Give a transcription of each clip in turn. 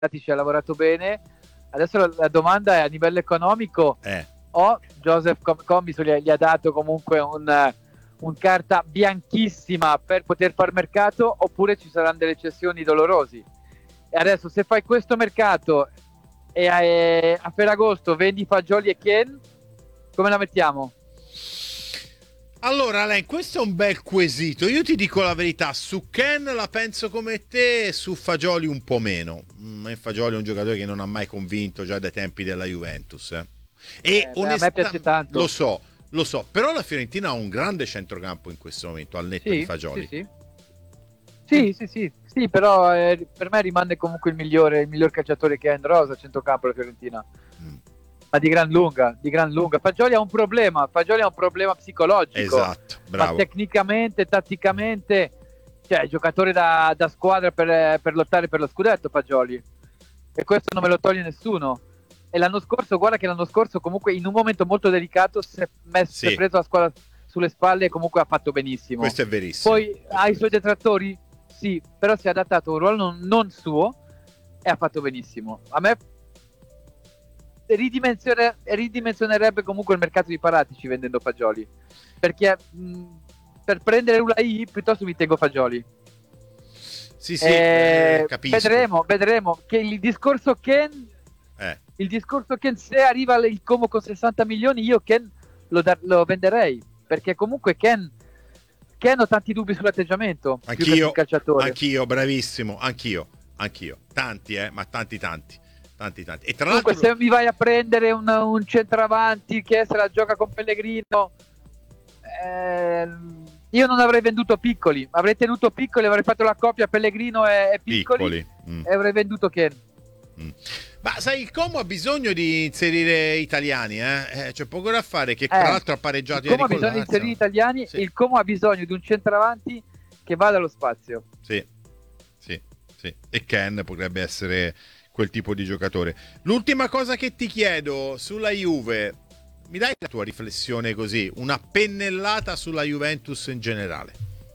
ci ha lavorato bene. Adesso la domanda è a livello economico, o Joseph Commisso gli ha dato comunque un carta bianchissima per poter far mercato, oppure ci saranno delle cessioni dolorosi. E adesso, se fai questo mercato e a Ferragosto vendi Fagioli e Ken, come la mettiamo? Allora, Len, questo è un bel quesito. Io ti dico la verità, su Ken la penso come te, su Fagioli un po' meno. Fagioli è un giocatore che non ha mai convinto già dai tempi della Juventus. E a me piace tanto. Lo so, però la Fiorentina ha un grande centrocampo in questo momento, al netto di Fagioli. Sì, però per me rimane comunque il miglior calciatore che ha in rosa a centrocampo la Fiorentina. Ma di gran lunga. Fagioli ha un problema psicologico. Esatto, bravo. Ma tecnicamente, tatticamente, cioè giocatore da squadra per lottare per lo scudetto Fagioli. E questo non me lo toglie nessuno. E l'anno scorso comunque in un momento molto delicato si è preso la squadra sulle spalle e comunque ha fatto benissimo. Questo è verissimo. Poi ha i suoi detrattori? Sì, però si è adattato a un ruolo non suo e ha fatto benissimo. A me ridimensionerebbe comunque il mercato di Paratici vendendo Fagioli, perché per prendere Ulai piuttosto mi tengo Fagioli. Sì, capisco. Vedremo che il discorso Ken se arriva il Como con 60 milioni, io Ken lo venderei, perché comunque Ken ho tanti dubbi sull'atteggiamento. Anch'io, bravissimo, anch'io. Tanti, ma tanti. E tra comunque, l'altro, se mi vai a prendere un centravanti che se la gioca con Pellegrino, io non avrei venduto Piccoli, avrei tenuto Piccoli, avrei fatto la coppia Pellegrino e Piccoli. E avrei venduto Ken. Ma sai, il Como ha bisogno di inserire italiani, c'è poco da fare, che tra l'altro ha pareggiato il Como ha bisogno di inserire italiani, sì. Il Como ha bisogno di un centravanti che vada allo spazio. Sì. E Ken potrebbe essere quel tipo di giocatore. L'ultima cosa che ti chiedo sulla Juve, mi dai la tua riflessione così, una pennellata sulla Juventus in generale?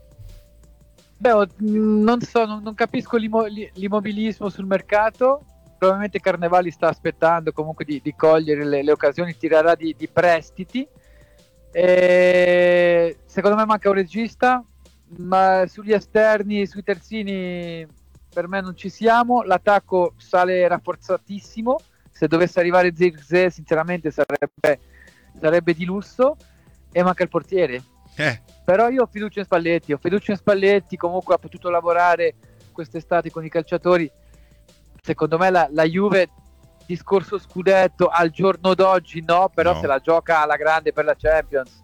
Non capisco l'immobilismo sul mercato. Probabilmente Carnevali sta aspettando comunque di cogliere le occasioni, tirerà di prestiti. Secondo me manca un regista, ma sugli esterni, sui terzini per me non ci siamo. L'attacco sale rafforzatissimo, se dovesse arrivare Zirkzee sinceramente sarebbe di lusso, e manca il portiere. Però io ho fiducia in Spalletti, comunque ha potuto lavorare quest'estate con i calciatori. Secondo me la Juve, discorso scudetto al giorno d'oggi no. Se la gioca alla grande per la Champions.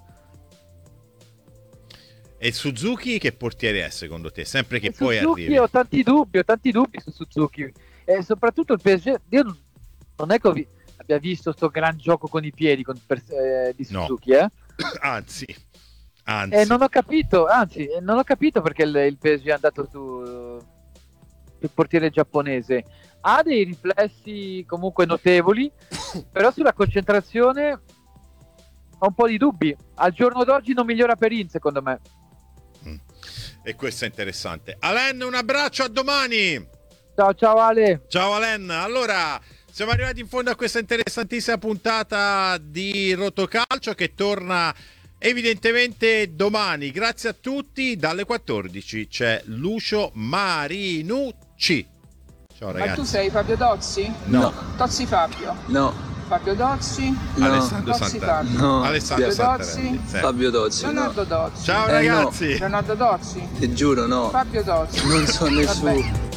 E Suzuki che portiere è secondo te? Sempre che Suzuki, poi arrivi. Ho tanti dubbi su Suzuki, e soprattutto il PSG. Io non è che abbia visto sto gran gioco con i piedi di Suzuki, Anzi. Non ho capito perché il PSG è andato sul portiere giapponese. Ha dei riflessi comunque notevoli, però sulla concentrazione ho un po' di dubbi. Al giorno d'oggi non migliora Perin, secondo me. E questo è interessante. Alen, un abbraccio, a domani. Ciao Ale. Ciao Alen. Allora, siamo arrivati in fondo a questa interessantissima puntata di Rotocalcio, che torna evidentemente domani. Grazie a tutti. Dalle 14 c'è Lucio Marinucci. Ciao ragazzi. Ma tu sei Fabio Dozzi? No. Dozzi Fabio? No. Fabio Dozzi? No. Alessandro Dozzi Santarelli. Fabio? No. Alessandro Fabio Santarelli. Dozzi? Sì. Fabio Dozzi. Leonardo Dozzi? Ciao ragazzi. Leonardo Dozzi? Ti giuro, no. Fabio Dozzi? Non so nessuno. Vabbè.